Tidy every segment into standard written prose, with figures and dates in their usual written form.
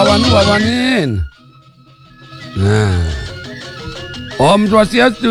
wawanin. Nah. Om Swastiastu.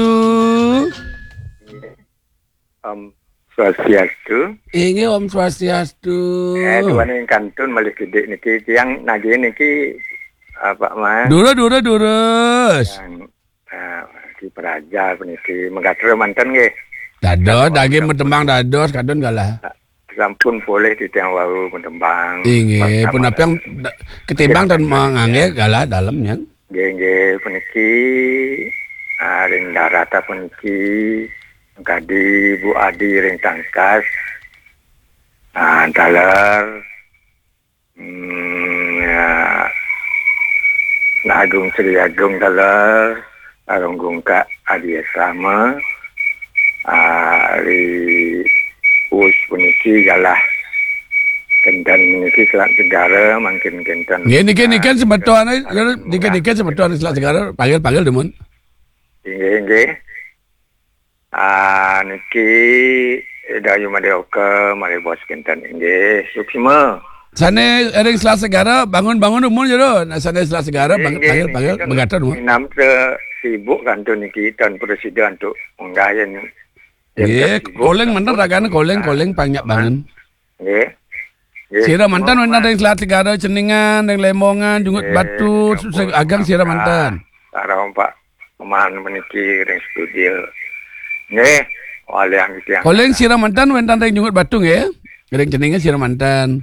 Om Swastiastu. Inge Om Swastiastu. Tuan yang kantun malih gede niki yang nagih niki apa mas? Durus. Yang di Praja niki Megatro manten nggih. Dados daging mentembang dados kadon galah. Sampun boleh di tiang wau mentembang. Inge pun apa yang ketimbang dan mangangge galah dalamnya. Nggih puniki ring darata puniki Kadi Bu Adi ring tangkas dalar Agung Sri Agung dalar Arunggung Kak Adi Sama Ari Us puniki galah kendan niki Selat Segara mungkin kendan. Niki sebetuan niki sebetuan Selat Segara panggil demun. Nggih. Niki Dayu Madeoka mari bos kendan nggih. Suksma. Sane ring Selat Segara bangun demun jero. Sane Selat Segara panggil mengatur demun. Nam sibuk kan tu niki dan presiden tu nggayen. Nggih, koleng mantan ragane koleng panyak bangun. Nggih. Sira mantan ring Selat Segara Ceningan, ring Lemongan, Jungut Batu, agang sira mantan. Sarang Pak Peman meniki ring studio. Nggih, wali ang tiang. Koleng sira mantan wentan ring Jungut Batu nggih. Ring Ceningan sira mantan.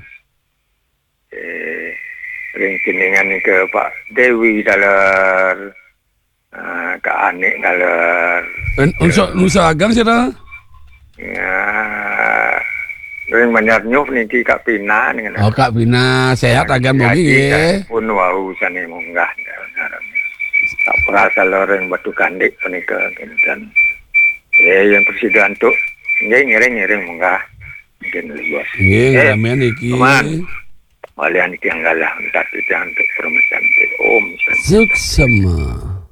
Ring Ceningan ni ke Pak Dewi dalar. Kak Anik dalar. Nusa agang sira. Ya. Ring Manyar Nyuf niki Kak Pina dengan. Oh Kak Pina sehat agan mogi nggih. Pun wau sane munggah. Tak perasa loreng batu kandik punika kinten. Yang presiden tu ngiring munggah. Mungkin lebih bos. Nggih, ramean iki. Walian iki anggalah entar kita untuk permasalahan Om. Suksema.